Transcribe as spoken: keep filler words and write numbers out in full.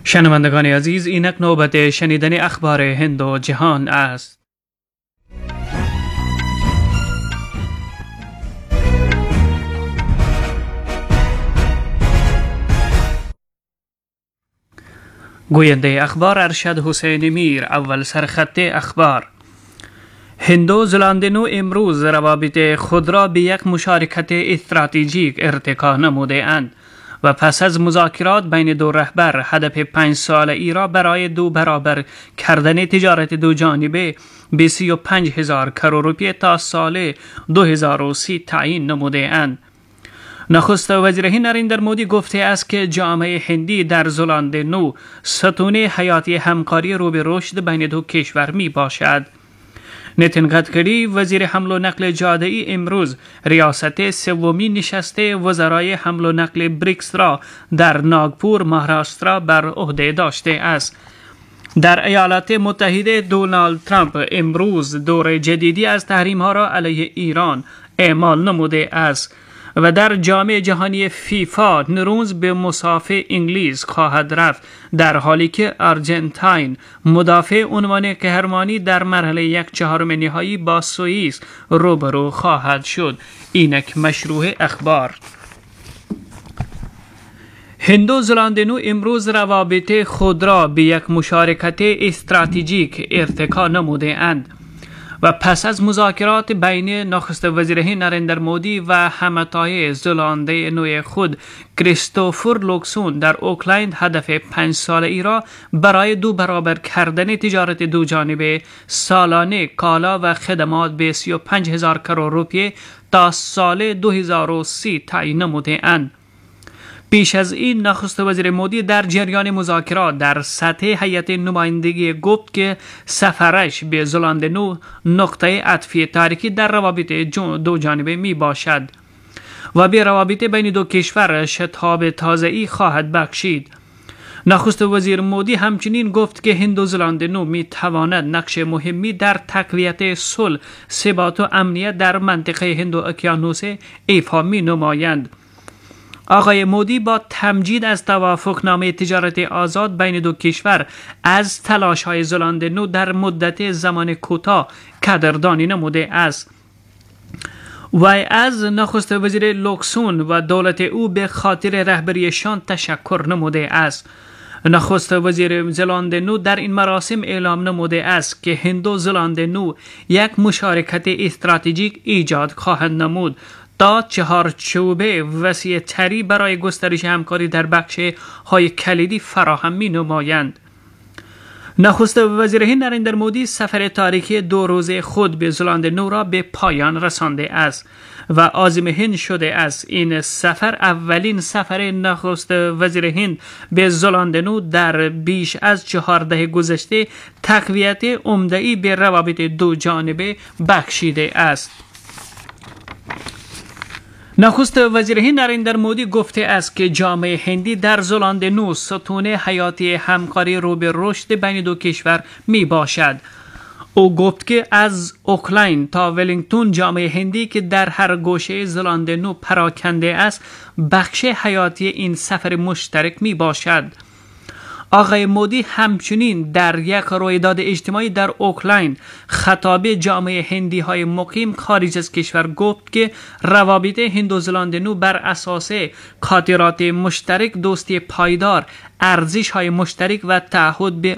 شنوندگان عزیز، اینک نوبت شنیدن اخبار هند و جهان است. گوینده اخبار ارشد حسین میر. اول سرخط اخبار: هند و زلاندنو امروز روابط خود را به یک مشارکت استراتژیک ارتقا نموده اند و پس از مذاکرات بین دو رهبر هدف پنج ساله ای را برای دو برابر کردن تجارت دو جانبه به سی و پنج هزار کرور روپیه تا سال دو هزار و سی تعیین نموده اند. نخست وزیر هند نریندر مودی گفته است که جامعه هندی در زلاندنو ستون حیاتی همکاری رو به رشد بین دو کشور می باشد. نیتن گادکری وزیر حمل و نقل جاده ای امروز ریاست سومی نشست وزرای حمل و نقل بریکس را در ناگپور مهاراشترا بر عهده داشته است. در ایالات متحده دونالد ترامپ امروز دور جدیدی از تحریم ها را علیه ایران اعمال نموده است و در جام جهانی فیفا نروز به مسافه انگلیس خواهد رفت، در حالی که آرژانتین مدافع عنوان قهرمانی در مرحله یک چهارم نهایی با سوئیس روبرو خواهد شد. اینک مشروع اخبار. هند و زلاندنو امروز روابط خود را به یک مشارکت استراتژیک ارتقا نموده اند و پس از مذاکرات بین نخست وزیر هند نریندر مودی و همتای زلاندنوی خود کریستوفر لوکسون در اوکلند هدف پنج ساله ای را برای دو برابر کردن تجارت دو جانبه سالانه کالا و خدمات به سی و پنج هزار کرور روپیه تا سال دو هزار و سی تعیین نموده اند. پیش از این نخست وزیر مودی در جریان مذاکرات در سطح هیئت نمایندگی گفت که سفرش به زلاندنو نقطه عطفی تاریخی در روابط دو جانبه می باشد و به روابط بین دو کشور شتاب تازه‌ای خواهد بخشید. نخست وزیر مودی همچنین گفت که هند و زلاندنو می تواند نقش مهمی در تقویت صلح، ثبات و امنیت در منطقه هند و اقیانوس ایفا می نمایند. آقای مودی با تمجید از توافقنامه تجارت آزاد بین دو کشور از تلاش‌های زلاندنو در مدت زمان کوتاه قدردانی نموده است. وی از نخست وزیر لوکسون و دولت او به خاطر رهبریشان تشکر نموده است. نخست وزیر زلاندنو در این مراسم اعلام نموده است که هند و زلاندنو یک مشارکت استراتژیک ایجاد خواهند نمود تا چهارچوبه وسیع تری برای گسترش همکاری در بخش های کلیدی فراهم می نمایند. نخست وزیر هند نریندر مودی سفر تاریخی دو روزه خود به زلاندنو را به پایان رسانده است و عازم هند شده است. این سفر اولین سفر نخست وزیر هند به زلاندنو در بیش از چهار دهه گذشته تقویت عمده‌ای به روابط دو جانبه بخشیده است. نخست وزیر هند نریندر مودی گفته است که جامعه هندی در زلاندنو ستون حیاتی همکاری رو به رشد بین دو کشور می باشد. او گفت که از اوکلند تا ولینگتون جامعه هندی که در هر گوشه زلاندنو پراکنده است بخش حیاتی این سفر مشترک می باشد. آقای مودی همچنین در یک رویداد اجتماعی در اوکلند خطاب جامعه هندی های مقیم خارج از کشور گفت که روابط هند و زلاندنو بر اساس خاطرات مشترک، دوستی پایدار، ارزش های مشترک و تعهد به